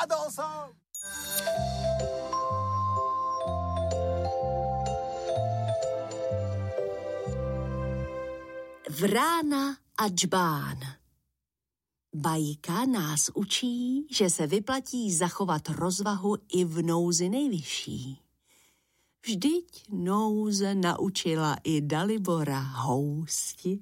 zvládl jsem! Vrána a džbán. Bajka nás učí, že se vyplatí zachovat rozvahu i v nouzi nejvyšší. Vždyť nouze naučila i Dalibora housti.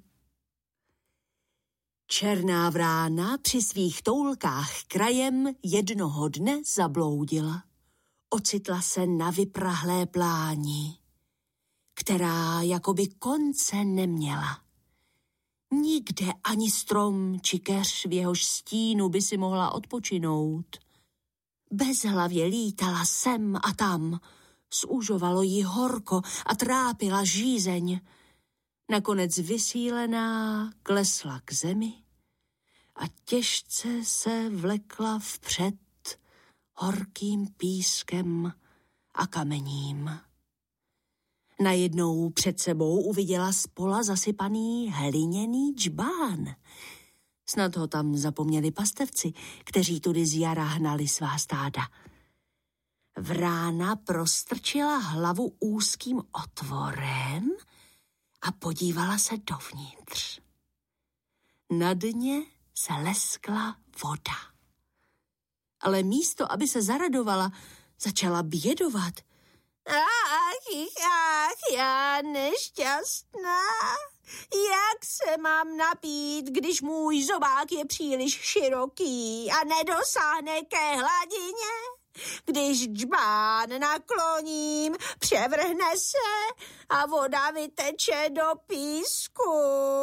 Černá vrána při svých toulkách krajem jednoho dne zabloudila. Ocitla se na vyprahlé pláni, která jakoby konce neměla. Nikde ani strom či keř, v jehož stínu by si mohla odpočinout. Bezhlavě lítala sem a tam, zúžovalo jí horko a trápila žízeň. Nakonec vysílená klesla k zemi a těžce se vlekla vpřed horkým pískem a kamením. Najednou před sebou uviděla zpola zasypaný hliněný džbán. Snad ho tam zapomněli pastevci, kteří tudy z jara hnali svá stáda. Vrána prostrčila hlavu úzkým otvorem a podívala se dovnitř. Na dně se leskla voda. Ale místo, aby se zaradovala, začala bědovat. Ach, já nešťastná. Jak se mám napít, když můj zobák je příliš široký a nedosáhne ke hladině? Když džbán nakloním, převrhne se a voda vyteče do písku.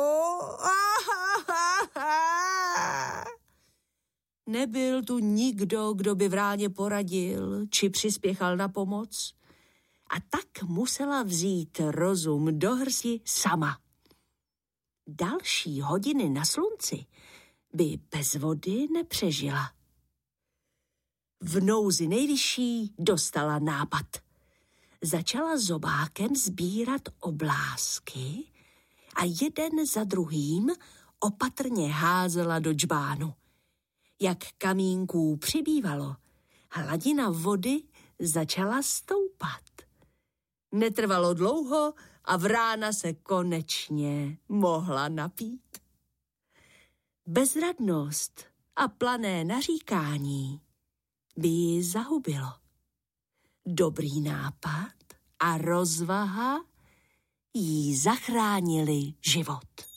Nebyl tu nikdo, kdo by Vráně poradil či přispěchal na pomoc. A tak musela vzít rozum do hrsti sama. Další hodiny na slunci by bez vody nepřežila. V nouzi nejvyšší dostala nápad. Začala zobákem sbírat oblásky a jeden za druhým opatrně házela do džbánu. Jak kamínků přibývalo, hladina vody začala stoupat. Netrvalo dlouho a Vrána se konečně mohla napít. Bezradnost a plané naříkání by ji zahubilo. Dobrý nápad a rozvaha jí zachránili život.